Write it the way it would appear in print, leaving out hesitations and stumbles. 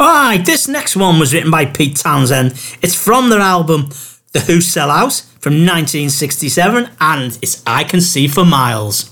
Alright, this next one was written by Pete Townsend. It's from their album The Who Sell Out from 1967, and it's I Can See for Miles.